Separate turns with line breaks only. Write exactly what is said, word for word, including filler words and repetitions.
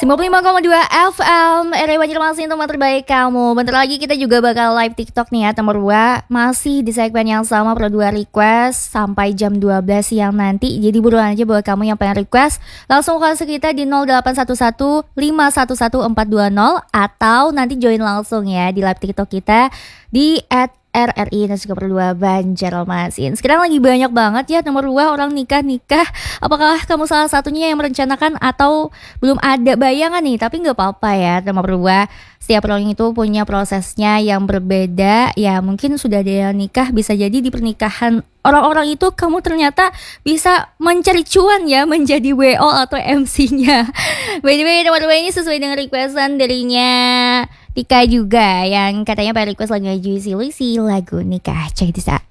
sembilan puluh lima koma dua F M R W Banjarmasin, teman terbaik kamu. Bentar lagi kita juga bakal live TikTok nih ya, nomor dua. Masih di segmen yang sama, per dua request sampai jam dua belas siang nanti. Jadi buruan aja buat kamu yang pengen request, langsung kasih kita di nol delapan satu satu lima satu satu empat dua nol, atau nanti join langsung ya di live TikTok kita di at R R I Nasuka Berdua Banjarmasin. Sekarang lagi banyak banget ya nomor dua orang nikah-nikah. Apakah kamu salah satunya yang merencanakan atau belum ada bayangan nih? Tapi gak apa-apa ya, nomor dua. Setiap orang itu punya prosesnya yang berbeda. Ya mungkin sudah ada yang nikah, bisa jadi di pernikahan orang-orang itu kamu ternyata bisa mencari cuan ya, menjadi W O atau M C-nya. By the way, nomor dua ini sesuai dengan requestan darinya Tika juga, yang katanya pengen request lagu Juicy Lucy, lagu nikah. Check this out.